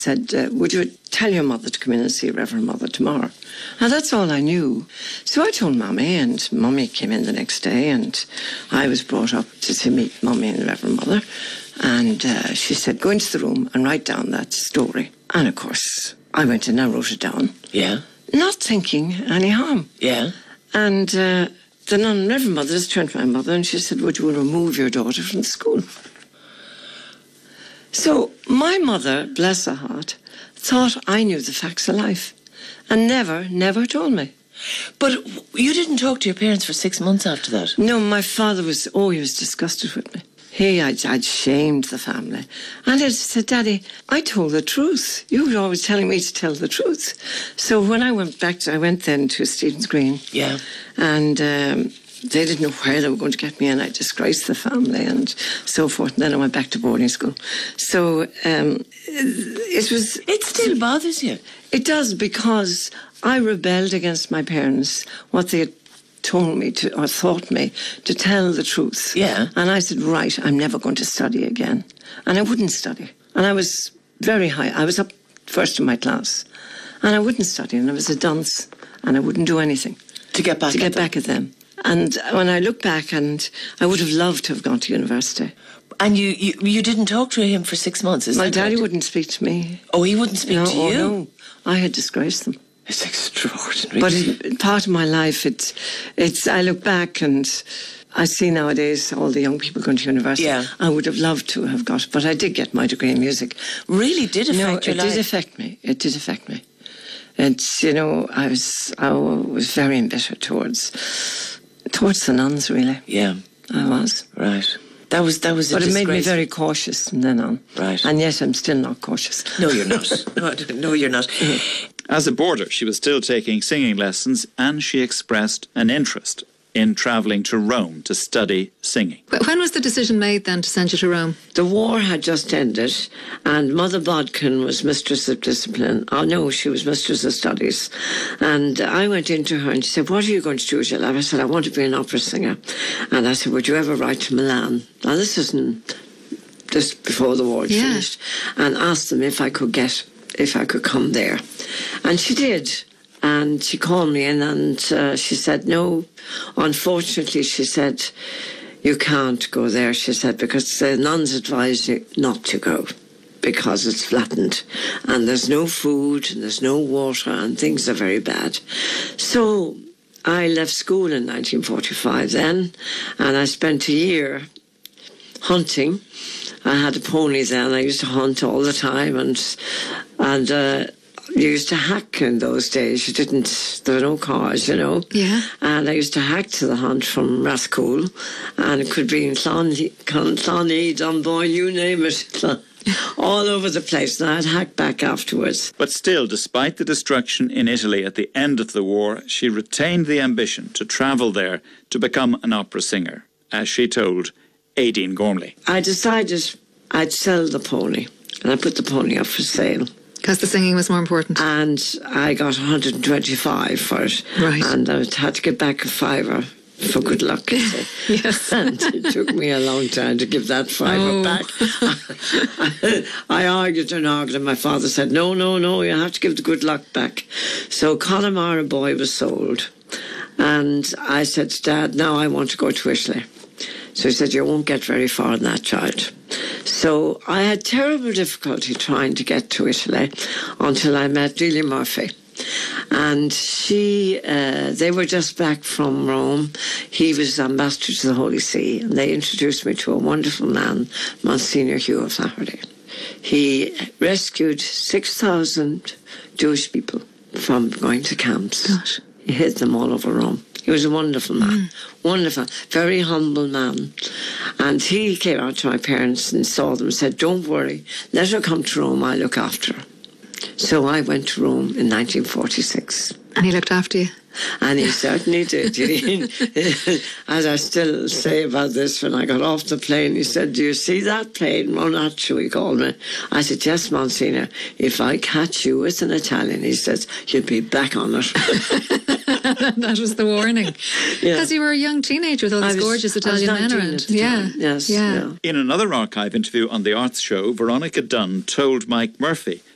said, would you tell your mother to come in and see Reverend Mother tomorrow? And that's all I knew. So I told Mummy, and Mummy came in the next day, and I was brought up to meet Mummy and Reverend Mother. And she said, go into the room and write down that story. And of course, I went in and wrote it down. Yeah. Not thinking any harm. Yeah. And the nun, Reverend Mother, just turned to my mother and she said, would you remove your daughter from the school? So my mother, bless her heart, thought I knew the facts of life and never told me. But you didn't talk to your parents for 6 months after that? No, my father was, he was disgusted with me. I'd shamed the family. And I said, Daddy, I told the truth. You were always telling me to tell the truth. So when I went then to Stephen's Green. Yeah. And they didn't know where they were going to get me, and I disgraced the family and so forth. And then I went back to boarding school. So It still bothers you? It does, because I rebelled against my parents, what they had told me to, or thought me to tell the truth. Yeah. And I said, right, I'm never going to study again. And I wouldn't study. And I was very high. I was up first in my class. And I wouldn't study. And I was a dunce. And I wouldn't do anything. To get back at them. And when I look back, and I would have loved to have gone to university. And you didn't talk to him for 6 months, is that My daddy right? wouldn't speak to me. Oh, he wouldn't speak to you? No, I had disgraced them. It's extraordinary. But part of my life, I look back and I see nowadays all the young people going to university. Yeah. I would have loved to have got, but I did get my degree in music. Really did affect your life? No, it did affect me. It did affect me. And, I was very embittered towards the nuns, really. Yeah. I was. Right. That was a But it made me disgrace. very cautious from then on. Right. And yet I'm still not cautious. No, you're not. No, you're not. As a boarder, she was still taking singing lessons, and she expressed an interest in travelling to Rome to study singing. When was the decision made then to send you to Rome? The war had just ended, and Mother Bodkin was Mistress of Discipline. Oh no, she was Mistress of Studies. And I went into her and she said, what are you going to do with your life? I said, I want to be an opera singer. And I said, would you ever write to Milan? Now this isn't just before the war had finished. And asked them if I could come there. And she did. And she called me in and she said, no, unfortunately, she said, you can't go there, she said, because the nuns advised you not to go because it's flattened and there's no food and there's no water and things are very bad. So I left school in 1945 then, and I spent a year hunting. I had a pony then. I used to hunt all the time, and you used to hack in those days. There were no cars, Yeah. And I used to hack to the hunt from Rathcoole, and it could be in Cloney, Dunboyne, you name it, all over the place. And I'd hack back afterwards. But still, despite the destruction in Italy at the end of the war, she retained the ambition to travel there to become an opera singer, as she told Aideen Gormley. I decided I'd sell the pony, and I put the pony up for sale. Because the singing was more important. And I got 125 for it. Right. And I had to get back a fiver for good luck. Yes. And it took me a long time to give that fiver back. I argued, and my father said, no, you have to give the good luck back. So Connemara Boy was sold. And I said to Dad, now I want to go to Italy. So he said, you won't get very far in that, child. So I had terrible difficulty trying to get to Italy until I met Delia Murphy. And they were just back from Rome. He was ambassador to the Holy See, and they introduced me to a wonderful man, Monsignor Hugh O'Flaherty. He rescued 6,000 Jewish people from going to camps. Gosh. He hid them all over Rome. He was a wonderful man, wonderful, very humble man. And he came out to my parents and saw them and said, don't worry, let her come to Rome, I'll look after her. So I went to Rome in 1946. And he looked after you? And he certainly did. As I still say about this, when I got off the plane, he said, do you see that plane? Monaccio, he called me. I said, yes, Monsignor, if I catch you with an Italian, he says, you'll be back on it. That was the warning. Because you were a young teenager with all these gorgeous Italian men around. Yeah. Yes. In another archive interview on The Arts Show, Veronica Dunn told Mike Murphy